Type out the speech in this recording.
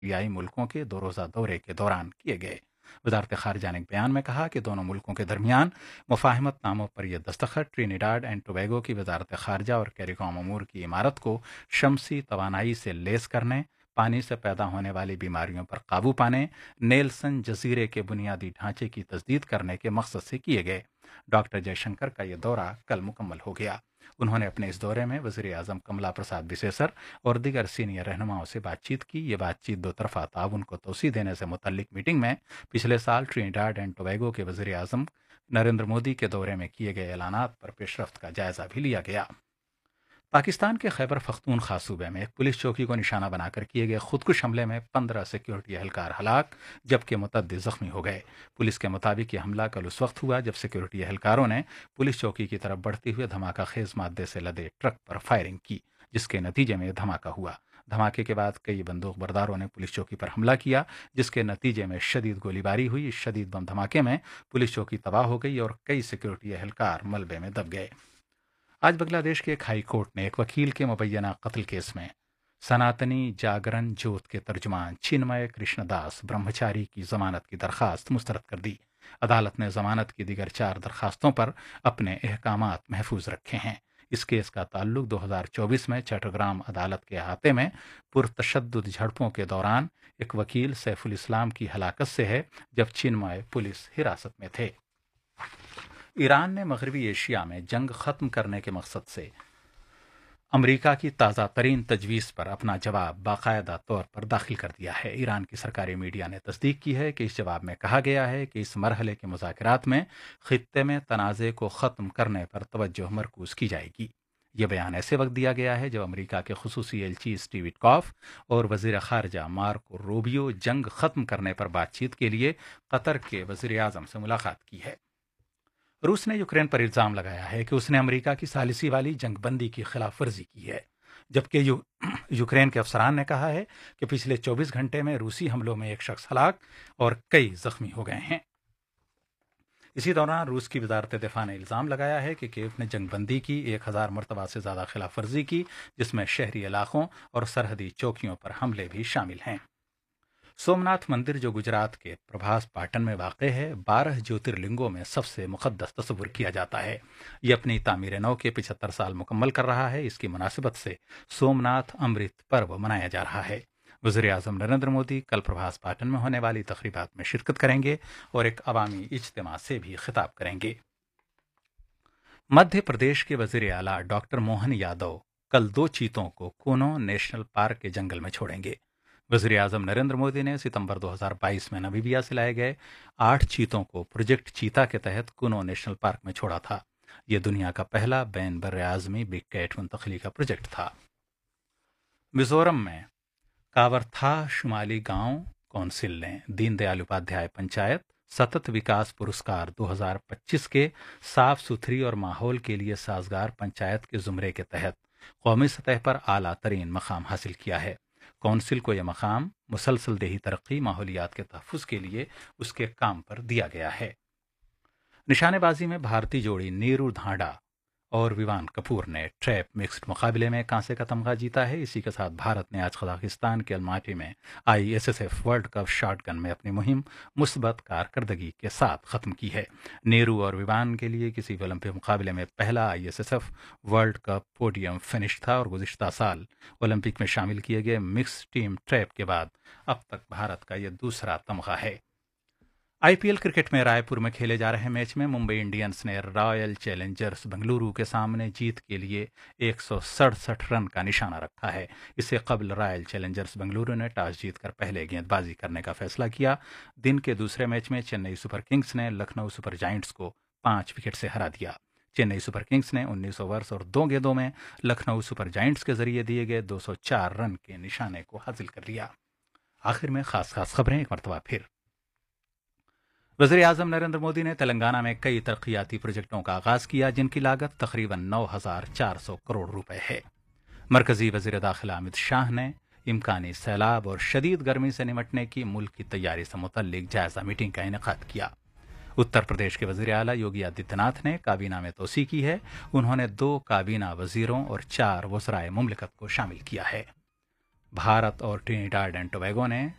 एशियाई मुल्कों के 2 रोज़ा दौरे के दौरान किए गए। वजारत खारजा ने एक बयान में कहा कि दोनों मुल्कों के दरमियान मुफाहमत नामों पर यह दस्तखत ट्रिनिडाड एंड टोबैगो की वजारत खारजा और कैरिकॉम अमूर की इमारत को शमसी तवानाई से लेस करने, पानी से पैदा होने वाली बीमारियों पर काबू पाने, नेल्सन जजीरे के बुनियादी ढांचे की तस्दीद करने के मकसद से किए गए। डॉक्टर जयशंकर का यह दौरा कल मुकम्मल हो गया। उन्होंने अपने इस दौरे में वज़ीर आज़म कमला प्रसाद बिसेसर और दीगर सीनियर रहनुमाओं से बातचीत की। ये बातचीत दो तरफा ताउन को तोसी देने से मुतल्लिक मीटिंग में पिछले साल ट्रिनिडाड एंड टोबैगो के वज़ीर आज़म नरेंद्र मोदी के दौरे में किए गए ऐलानात पर पेशरफ्त का जायजा भी लिया गया। पाकिस्तान के खैबर पख्तूनख्वा सूबे में एक पुलिस चौकी को निशाना बनाकर किए गए खुदकुश हमले में 15 सिक्योरिटी एहलकार हलाक जबकि मुतअद्दिद जख्मी हो गए। पुलिस के मुताबिक यह हमला कल उस वक्त हुआ जब सिक्योरिटी एहलकारों ने पुलिस चौकी की तरफ बढ़ते हुए धमाका खेज मादे से लदे ट्रक पर फायरिंग की, जिसके नतीजे में धमाका हुआ। धमाके के बाद कई बंदूक बरदारों ने पुलिस चौकी पर हमला किया, जिसके नतीजे में शदीद गोलीबारी हुई। इस शदीद बम धमाके में पुलिस चौकी तबाह हो गई और कई सिक्योरिटी एहलकार मलबे में दब गए। आज बांग्लादेश के एक हाई कोर्ट ने एक वकील के मुबैना कत्ल केस में सनातनी जागरण जोत के तर्जुमान चिन्मय कृष्णदास ब्रह्मचारी की जमानत की दरखास्त मुस्तरद कर दी। अदालत ने जमानत की दीगर 4 दरखास्तों पर अपने अहकामात महफूज रखे हैं। इस केस का ताल्लुक 2024 में चट्टग्राम अदालत के अहाते में पुरतशद्दुद झड़पों के दौरान एक वकील सैफुल इस्लाम की हलाकत से है, जब चिन्मय पुलिस हिरासत में थे। ईरान ने मगरबी एशिया में जंग खत्म करने के मकसद से अमरीका की ताज़ा तरीन तजवीज़ पर अपना जवाब बाकायदा तौर पर दाखिल कर दिया है। ईरान की सरकारी मीडिया ने तस्दीक की है कि इस जवाब में कहा गया है कि इस मरहले के मुज़ाकरात में खित्ते में तनाज़े को ख़त्म करने पर तवज्जो मरकूज़ की जाएगी। यह बयान ऐसे वक्त दिया गया है जब अमरीका के खुसूसी एलची स्टीव विटकॉफ और वज़ीर ख़ारजा मार्को रूबियो जंग ख़त्म करने पर बातचीत के लिए कतर के वज़ीर आज़म से मुलाकात की है। रूस ने यूक्रेन पर इल्ज़ाम लगाया है कि उसने अमेरिका की सालिसी वाली जंगबंदी की खिलाफ वर्जी की है, जबकि यूक्रेन के अफसरान ने कहा है कि पिछले 24 घंटे में रूसी हमलों में एक शख्स हलाक और कई जख्मी हो गए हैं। इसी दौरान रूस की वजारत दिफा ने इल्ज़ाम लगाया है कि कीव ने जंगबंदी की 1000 मरतबा से ज़्यादा खिलाफ वर्जी की, जिसमें शहरी इलाकों और सरहदी चौकियों पर हमले भी शामिल हैं। सोमनाथ मंदिर, जो गुजरात के प्रभास पाटन में वाक़ है, 12 ज्योतिर्लिंगों में सबसे मुक़द्दस तस्वुर किया जाता है। ये अपनी तामीर नौ के 75 साल मुकम्मल कर रहा है। इसकी मुनासिबत से सोमनाथ अमृत पर्व मनाया जा रहा है। वज़ीर आज़म नरेंद्र मोदी कल प्रभास पाटन में होने वाली तक़रीबात में शिरकत करेंगे और एक अवामी इज्तिमा से भी खिताब करेंगे। मध्य प्रदेश के वज़ीर आला डॉक्टर मोहन यादव कल 2 चीतों को कूनो नेशनल पार्क के जंगल में छोड़ेंगे। वज़ीर आज़म नरेंद्र मोदी ने सितंबर 2022 में नमीबिया से लाए गए 8 चीतों को प्रोजेक्ट चीता के तहत कूनो नेशनल पार्क में छोड़ा था। यह दुनिया का पहला बैन बर्र-ए-आज़मी बिग कैट मुंतकली का प्रोजेक्ट था। मिजोरम में कावरथा शुमाली गांव कौंसिल ने दीनदयाल उपाध्याय पंचायत सतत विकास पुरस्कार 2025 के साफ सुथरी और माहौल के लिए साजगार पंचायत के जुमरे के तहत कौमी सतह पर आला तरीन मकाम हासिल किया है। कौंसिल को यह मकाम मुसलसल देही तरक्की, माहौलियात के तहफ़्फ़ुज़ के लिए उसके काम पर दिया गया है। निशानेबाजी में भारतीय जोड़ी नीरू धांडा और विवान कपूर ने ट्रैप मिक्स्ड मुकाबले में कांसे का तमगा जीता है। इसी के साथ भारत ने आज कजाकिस्तान के अलमाटी में ISSF वर्ल्ड कप शॉटगन में अपनी मुहिम मुस्बत कारकर्दगी के साथ ख़त्म की है। नेहरू और विवान के लिए किसी भी ओलंपिक मुकाबले में पहला ISSF world cup podium finish था और गुज़िश्ता साल ओलंपिक में शामिल किए गए मिक्स टीम ट्रैप के बाद अब तक भारत का यह दूसरा तमगा है। IPL क्रिकेट में रायपुर में खेले जा रहे मैच में मुंबई इंडियंस ने रॉयल चैलेंजर्स बेंगलुरु के सामने जीत के लिए 167 रन का निशाना रखा है। इससे कबल रॉयल चैलेंजर्स बेंगलुरु ने टॉस जीतकर पहले गेंदबाजी करने का फैसला किया। दिन के दूसरे मैच में चेन्नई सुपर किंग्स ने लखनऊ सुपर जायंट्स को 5 विकेट से हरा दिया। चेन्नई सुपर किंग्स ने 19 ओवर्स और 2 गेंदों में लखनऊ सुपर जायंट्स के जरिए दिए गए 204 रन के निशाने को हासिल कर लिया। आखिर में खास खबरें एक मरतबा फिर। वज़ीर आज़म नरेंद्र मोदी ने तेलंगाना में कई तरक्याती प्रोजेक्टों का आगाज़ किया, जिनकी लागत तकरीबन 9,400 करोड़ रुपए है। मरकज़ी वज़ीर दाखिला अमित शाह ने इम्कानी सैलाब और शदीद गर्मी से निमटने की मुल्क की तैयारी से मुतल्लिक जायज़ा मीटिंग का इनेकाद किया। उत्तर प्रदेश के वज़ीर आला योगी आदित्यनाथ ने काबीना में तोसी की है। उन्होंने 2 काबीना वज़ीरों और 4 वज़राए मुमलिकत को शामिल किया है। भारत और ट्रिनिडाड एंड टोबैगो ने